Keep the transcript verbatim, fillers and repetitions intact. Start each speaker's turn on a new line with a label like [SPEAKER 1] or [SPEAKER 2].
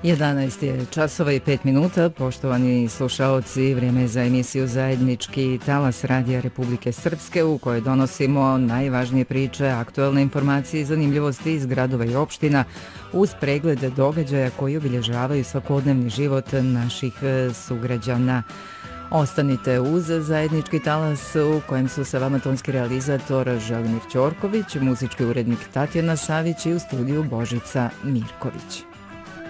[SPEAKER 1] jedanaest je časova i pet minuta, poštovani slušaoci, vrijeme je za emisiju Zajednički talas Radija Republike Srpske u kojoj donosimo najvažnije priče, aktuelne informacije i zanimljivosti iz gradova i opština uz preglede događaja koji obilježavaju svakodnevni život naših sugrađana. Ostanite uz Zajednički talas u kojem su sa vama tonski realizator Želimir Ćorković, muzički urednik Tatjana Savić i u studiju Božica Mirković.